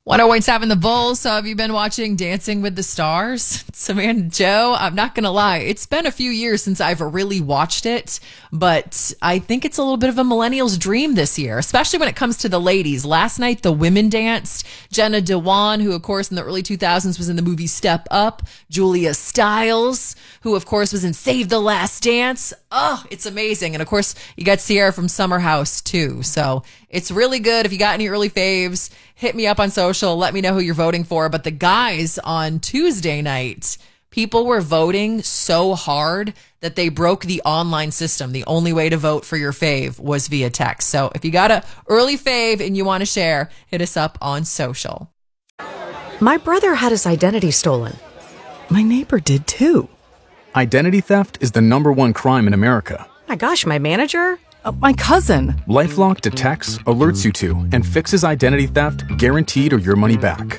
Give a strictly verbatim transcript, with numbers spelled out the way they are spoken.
one oh one point seven The Bull. So have you been watching Dancing with the Stars? Savannah Joe, I'm not going to lie. It's been a few years since I've really watched it, but I think it's a little bit of a millennial's dream this year, especially when it comes to the ladies. Last night, the women danced. Jenna Dewan, who, of course, in the early two thousands was in the movie Step Up. Julia Stiles, who, of course, was in Save the Last Dance. Oh, it's amazing. And, of course, you got Sierra from Summer House, too. So it's really good. If you got any early faves, hit me up on social. Let me know who you're voting for. But the guys on Tuesday night, people were voting so hard that they broke the online system. The only way to vote for your fave was via text. So if you got a early fave and you want to share, hit us up on social. My brother had his identity stolen. My neighbor did too. Identity theft is the number one crime in America. My gosh, my manager? Uh, my cousin. LifeLock detects, alerts you to, and fixes identity theft guaranteed or your money back.